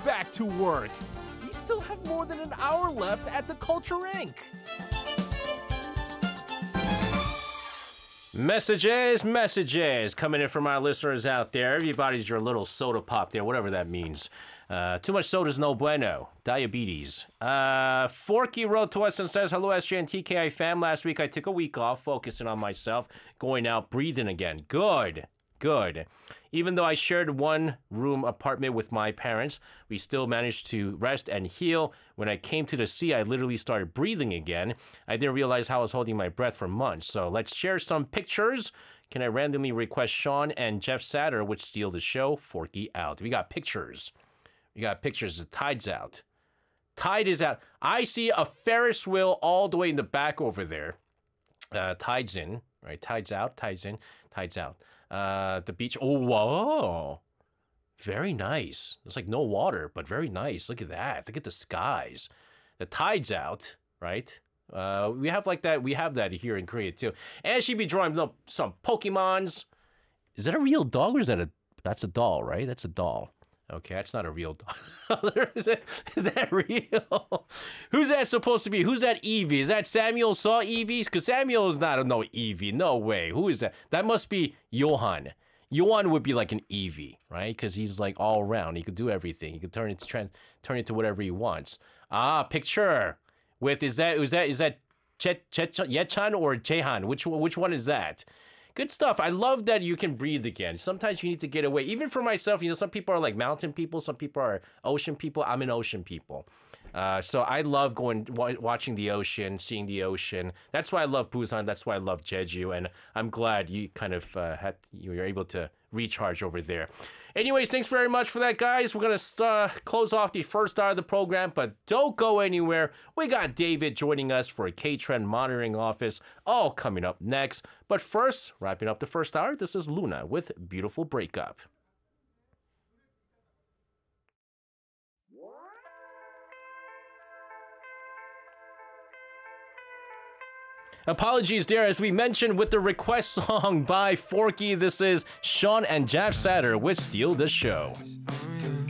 back to work. We still have more than an hour left at the Culture Inc. Messages coming in from our listeners out there. Everybody's your little soda pop there, whatever that means. Too much soda is no bueno. Diabetes. Forky wrote to us and says, hello, SJ and TKI fam. Last week I took a week off, focusing on myself, going out, breathing again. Good. Even though I shared one room apartment with my parents, we still managed to rest and heal. When I came to the sea, I literally started breathing again. I didn't realize how I was holding my breath for months. So let's share some pictures. Can I randomly request Sean and Jeff Satter would steal the show? Forky out. We got pictures. The tide's out. Tide is out. I see a Ferris wheel all the way in the back over there. Tide's in. Right, tide's out, tide's in, tide's out. The beach, oh, whoa. Very nice. It's like no water, but very nice. Look at that. Look at the skies. The tide's out, right? We have like that. We have that here in Korea too. And she'd be drawing up some Pokemons. Is that a real dog or is that that's a doll, right? That's a doll. Okay, that's not a real dog. Is that real? Who's that supposed to be? Who's that Eevee? Is that Samuel saw Eevees? Because Samuel is not no Eevee. No way. Who is that? That must be Johan. Johan would be like an Eevee, right? Because he's like all around. He could do everything. He could turn into whatever he wants. Ah, picture with is that Yechan or Jehan? Which one is that? Good stuff. I love that you can breathe again. Sometimes you need to get away. Even for myself, you know, some people are like mountain people. Some people are ocean people. I'm an ocean people. So I love watching the ocean, seeing the ocean. That's why I love Busan. That's why I love Jeju. And I'm glad you kind of you were able to recharge over there. Anyways, thanks very much for that, guys. We're going to close off the first hour of the program, but don't go anywhere. We got David joining us for a K-Trend monitoring office, all coming up next. But first, wrapping up the first hour, this is Luna with Beautiful Breakup. Apologies there, as we mentioned with the request song by Forky, this is Sean and Jeff Satter with Steal the Show.